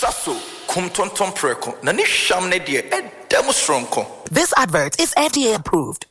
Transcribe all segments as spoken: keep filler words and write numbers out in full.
Sasso, cum tonton preco, nanisham nedia, and demostronco. This advert is F D A approved.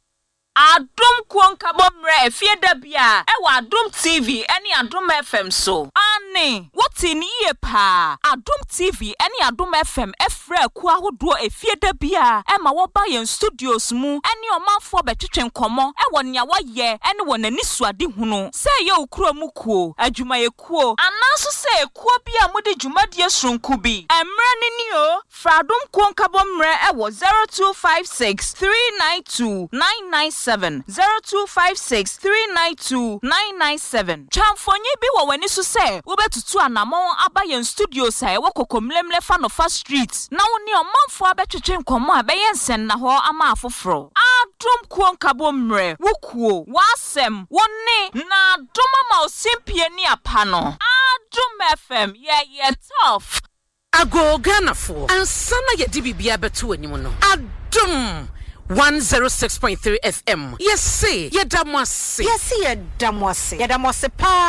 Adum Kwanka Bomre, Fieda Bia, Ewa Adum T V, any Adum F M so. Annie, what in ye pa? Adum T V, any Adum F M, Efre, Kwa who do a Fieda Bia, Emma Wabayan Studios Mu, any your mouth for Betchen Common, Ewa Nyawa ye, anyone and Niswa Dihuno. Say yo Kro Muko, Ajumaye Kwo, and also say Kwabia Mudi Jumadia Shunkubi, and Mraninio, Fradum Kwanka Bomre, Ewa zero two five six three nine two nine nine seven zero two five six three nine two nine nine seven. Chamfonye bi wa wani so say wo betutu anamon abayen studio say wo kokomlemle fa no fa street na woni omanfo abetwetwe nkomo abeyen sen na ho ama afoforo adom Kwanka Bomre wo kuo wasem woni na doma ma osimpie ni apa no Adom F M ye ye tough ago Ghana for ansana ye di bibia beto animu no Adom one oh six point three F M. Yes, say, Yedamasi. Yes, see, Yedamasi. Yedamasi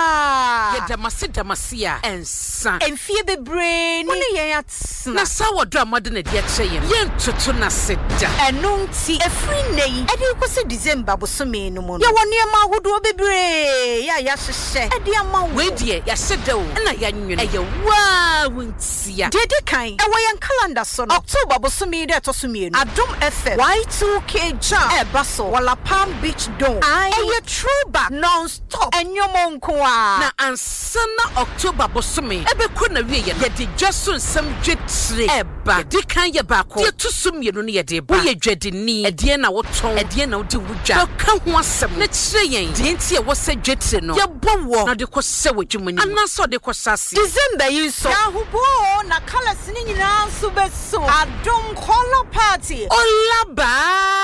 pa. Yedamasi Damasia and son. And fear the brain. Only yats. Na sawa drama than a dear chain. Yen tutuna sit. And no tea a free nay. And you was a December was so mean no more. You want near my wood be brave. Ya, yes, she. A dear man, wait, dear, ya said, and I yan you. Wow, won't see ya. Did the kind. A way and calendar son. October was so me that was me. Adom F M. Why two K jam. Eh, Basso. Walla Palm Beach Dome. I a throwback non-stop. And your monqua. Na ansana October bosumi. Ebe kuna wiye. Yedi jasun some jetri. Eba. Yedi kanya bako. Diya tusumi yenu ni yedi ba. Uye jedi ni. Ediye na wotong. Ediye na udi wuja. Yoka huasem. Netre yen. Diyentie wase jetri no. Yabowo. Na deko sewe jumuni. Anaso deko sasi. December yuso. Ya hubo. Na kala sini na subeso. Adom Color Party. Olaba.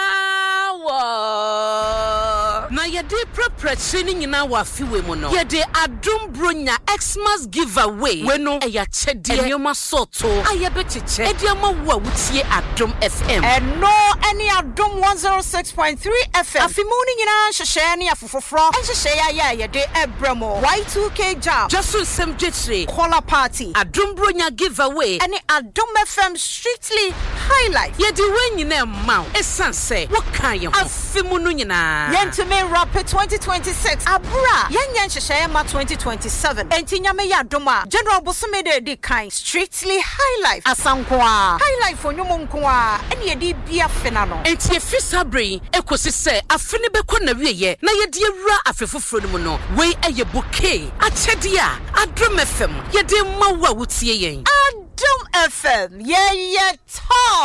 Na yede prepare training na wa fiwe mo no yede Adom Bronya Xmas giveaway we no e ya chede enyoma soto aye becheche ediama wo wutie Adom F M and no any Adom one oh six point three F M afimuni nyina hwehwe ne afofofro enhwehwe ya ya yede ebramo Y two K jam just sem jetre Color Party Adom Bronya giveaway and Adom F M strictly highlight yede we nyina ma esanse wo kan ye ho afimunu nyina yentime Rapid twenty twenty-six abra yenyen hwehwe ma twenty twenty-seven entinyame ya doma General Bosome de di kind strictly highlight asankwa highlight for nyomo nkoa ene yedi bia fena no enti efisa brain ekosi se afene beko na wieye na yedi awura afefoforo no mu no we eye bouquet achede a Adom F M yedi mawa wutie yen Adom F M yeah yeah top